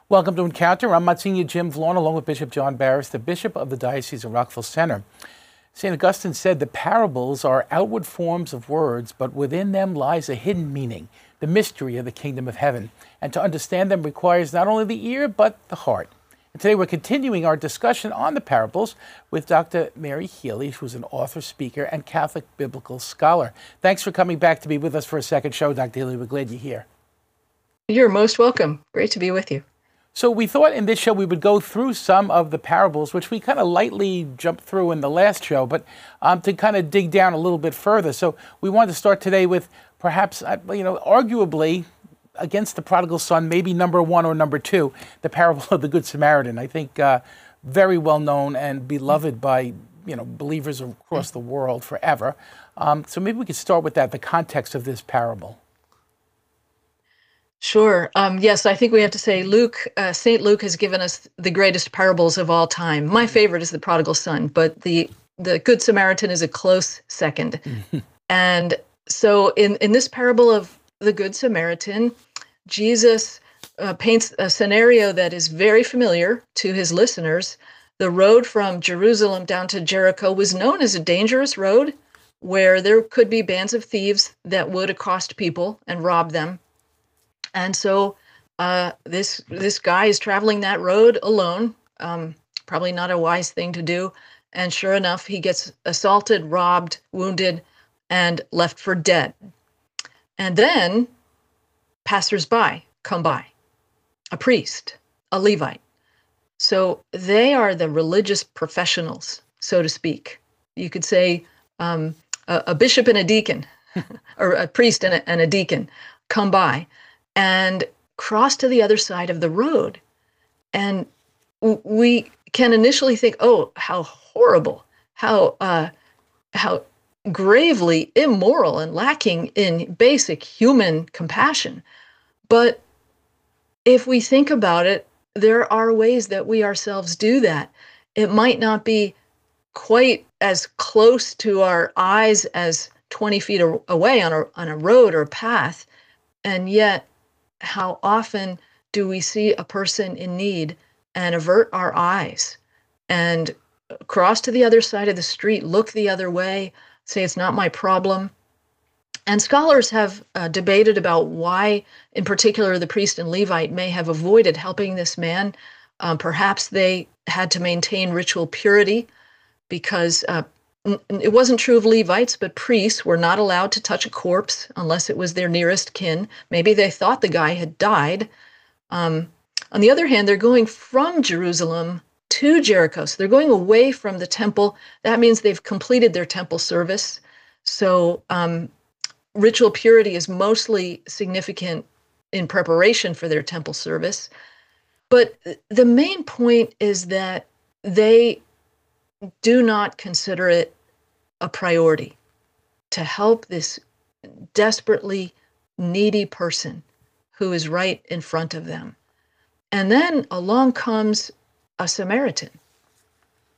Welcome to Encounter. I'm Monsignor Jim Vlon, along with Bishop John Barris, the Bishop of the Diocese of Rockville Centre. St. Augustine said the parables are outward forms of words, but within them lies a hidden meaning, the mystery of the kingdom of heaven. And to understand them requires not only the ear, but the heart. And today we're continuing our discussion on the parables with Dr. Mary Healy, who's an author, speaker, and Catholic biblical scholar. Thanks for coming back to be with us for a second show, Dr. Healy. We're glad you're here. You're most welcome. Great to be with you. So we thought in this show we would go through some of the parables, which we kind of lightly jumped through in the last show, but to kind of dig down a little bit further. So we wanted to start today with perhaps, arguably against the prodigal son, maybe number one or number two, the parable of the Good Samaritan. I think very well known and beloved by believers across the world forever. So maybe we could start with that, the context of this parable. Sure. Yes, I think we have to say St. Luke has given us the greatest parables of all time. My favorite is the prodigal son, but the Good Samaritan is a close second. And so in this parable of the Good Samaritan, Jesus paints a scenario that is very familiar to his listeners. The road from Jerusalem down to Jericho was known as a dangerous road where there could be bands of thieves that would accost people and rob them. And so this guy is traveling that road alone, probably not a wise thing to do. And sure enough, he gets assaulted, robbed, wounded, and left for dead. And then passersby come by, a priest, a Levite. So they are the religious professionals, so to speak. You could say a bishop and a deacon, or a priest and a deacon come by and cross to the other side of the road. And we can initially think, oh, how horrible, how gravely immoral and lacking in basic human compassion. But if we think about it, there are ways that we ourselves do that. It might not be quite as close to our eyes as 20 feet away on a road or a path, and yet how often do we see a person in need and avert our eyes and cross to the other side of the street, look the other way, say it's not my problem? And scholars have debated about why, in particular, the priest and Levite may have avoided helping this man. Perhaps they had to maintain ritual purity because it wasn't true of Levites, but priests were not allowed to touch a corpse unless it was their nearest kin. Maybe they thought the guy had died. On the other hand, they're going from Jerusalem to Jericho. So they're going away from the temple. That means they've completed their temple service. So ritual purity is mostly significant in preparation for their temple service. But the main point is that they do not consider it a priority to help this desperately needy person who is right in front of them. And then along comes a Samaritan